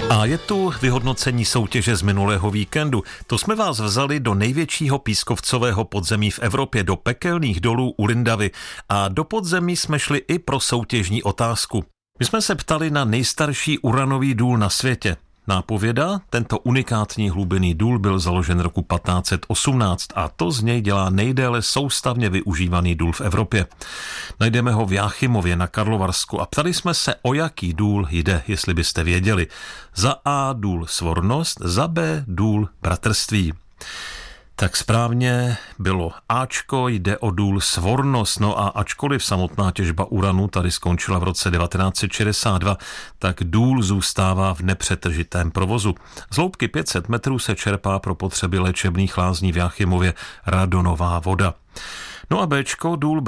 A je tu vyhodnocení soutěže z minulého víkendu. To jsme vás vzali do největšího pískovcového podzemí v Evropě, do pekelných dolů u Lindavy. A do podzemí jsme šli i pro soutěžní otázku. My jsme se ptali na nejstarší uranový důl na světě. Nápověda, tento unikátní hlubinný důl byl založen roku 1518 a to z něj dělá nejdéle soustavně využívaný důl v Evropě. Najdeme ho v Jáchymově na Karlovarsku a ptali jsme se, o jaký důl jde, jestli byste věděli. Za A důl Svornost, za B důl Bratrství. Tak správně bylo Ačko, jde o důl Svornost. No a ačkoliv samotná těžba uranu tady skončila v roce 1962, tak důl zůstává v nepřetržitém provozu. Z hloubky 500 metrů se čerpá pro potřeby léčebných lázní v Jáchymově radonová voda. No a Bčko, důl